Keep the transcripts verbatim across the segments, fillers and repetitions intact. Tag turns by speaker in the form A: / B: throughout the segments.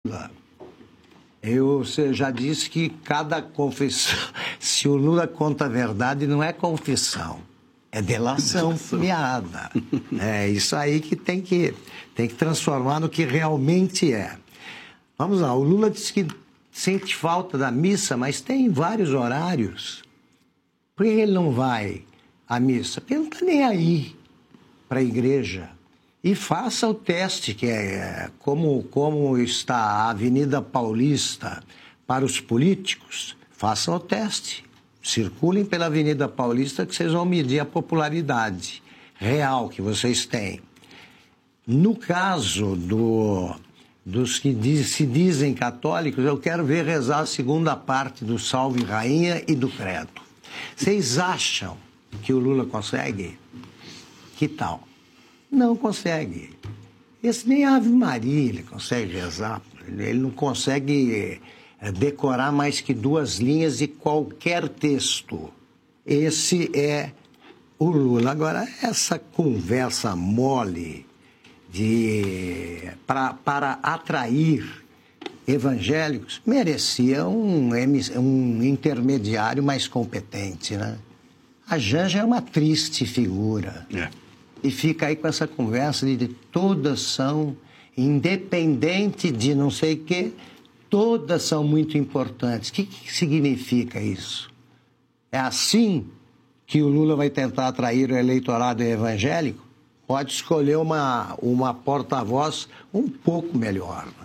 A: Lula. Eu já disse que cada confissão, se o Lula conta a verdade, não é confissão, é delação premiada. É isso aí que tem que, tem que transformar no que realmente é. Vamos lá, o Lula disse que sente falta da missa, mas tem vários horários. Por que ele não vai à missa? Porque ele não está nem aí para a igreja. E faça o teste, que é como, como está a Avenida Paulista para os políticos. Façam o teste. Circulem pela Avenida Paulista que vocês vão medir a popularidade real que vocês têm. No caso do, dos que diz, se dizem católicos, eu quero ver rezar a segunda parte do Salve Rainha e do Credo. Vocês acham que o Lula consegue? Que tal? Não consegue. Esse nem Ave Maria ele consegue rezar. Ele não consegue decorar mais que duas linhas de qualquer texto. Esse é o Lula. Agora, essa conversa mole de, pra, para atrair evangélicos merecia um, um intermediário mais competente, né? A Janja é uma triste figura. É. E fica aí com essa conversa de, de todas são, independente de não sei o quê, todas são muito importantes. O que, que significa isso? É assim que o Lula vai tentar atrair o eleitorado evangélico? Pode escolher uma, uma porta-voz um pouco melhor, né?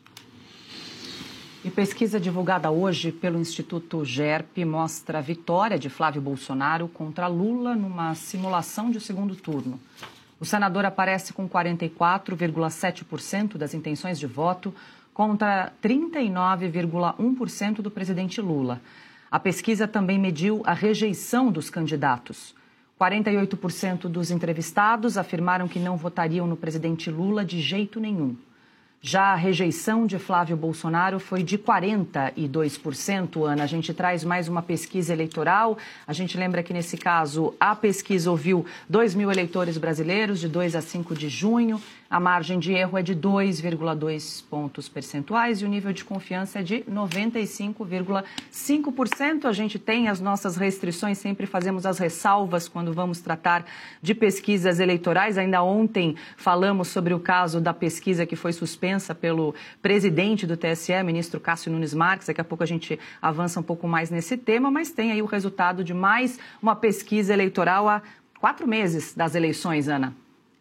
B: E pesquisa divulgada hoje pelo Instituto GERP mostra a vitória de Flávio Bolsonaro contra Lula numa simulação de segundo turno. O senador aparece com quarenta e quatro vírgula sete por cento das intenções de voto contra trinta e nove vírgula um por cento do presidente Lula. A pesquisa também mediu a rejeição dos candidatos. quarenta e oito por cento dos entrevistados afirmaram que não votariam no presidente Lula de jeito nenhum. Já a rejeição de Flávio Bolsonaro foi de quarenta e dois por cento, Ana. A gente traz mais uma pesquisa eleitoral. A gente lembra que, nesse caso, a pesquisa ouviu dois mil eleitores brasileiros, de dois a cinco de junho. A margem de erro é de dois vírgula dois pontos percentuais e o nível de confiança é de noventa e cinco vírgula cinco por cento. A gente tem as nossas restrições, sempre fazemos as ressalvas quando vamos tratar de pesquisas eleitorais. Ainda ontem falamos sobre o caso da pesquisa que foi suspensa pelo presidente do T S E, ministro Cássio Nunes Marques. Daqui a pouco a gente avança um pouco mais nesse tema, mas tem aí o resultado de mais uma pesquisa eleitoral há quatro meses das eleições, Ana.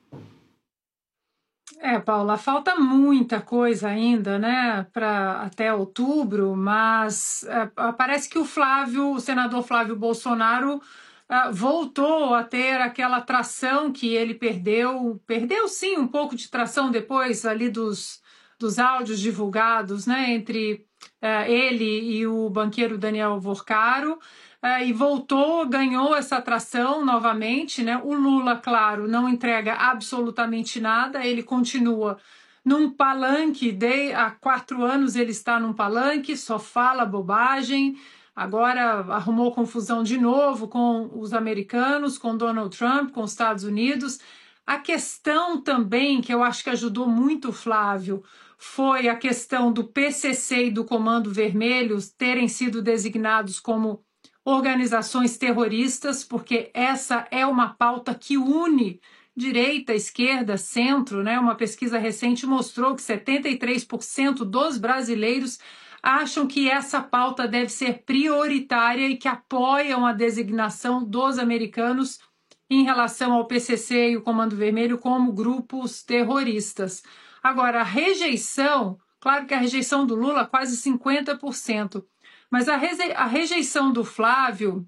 C: É, Paula, falta muita coisa ainda, né, para até outubro, mas é, parece que o Flávio, o senador Flávio Bolsonaro, é, voltou a ter aquela tração que ele perdeu, perdeu sim um pouco de tração depois ali dos, dos áudios divulgados, né, entre é, ele e o banqueiro Daniel Vorcaro. É, e voltou, ganhou essa atração novamente, né? O Lula, claro, não entrega absolutamente nada, ele continua num palanque, de, há quatro anos ele está num palanque, só fala bobagem, agora arrumou confusão de novo com os americanos, com Donald Trump, com os Estados Unidos. A questão também, que eu acho que ajudou muito o Flávio, foi a questão do P C C e do Comando Vermelho terem sido designados como organizações terroristas, porque essa é uma pauta que une direita, esquerda, centro, né? Uma pesquisa recente mostrou que setenta e três por cento dos brasileiros acham que essa pauta deve ser prioritária e que apoiam a designação dos americanos em relação ao P C C e o Comando Vermelho como grupos terroristas. Agora, a rejeição, claro que a rejeição do Lula quase cinquenta por cento, mas a, reje- a rejeição do Flávio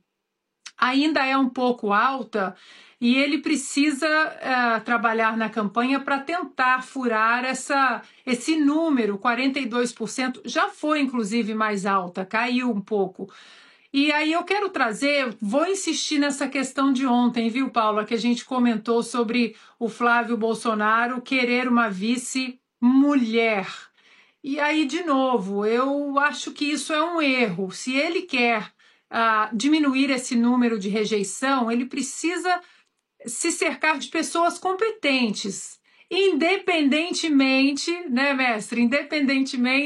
C: ainda é um pouco alta e ele precisa uh, trabalhar na campanha para tentar furar essa, esse número, quarenta e dois por cento, já foi inclusive mais alta, caiu um pouco. E aí eu quero trazer, vou insistir nessa questão de ontem, viu, Paula, que a gente comentou sobre o Flávio Bolsonaro querer uma vice-mulher. E aí, de novo, eu acho que isso é um erro. Se ele quer uh, diminuir esse número de rejeição, ele precisa se cercar de pessoas competentes, independentemente, né, mestre? Independentemente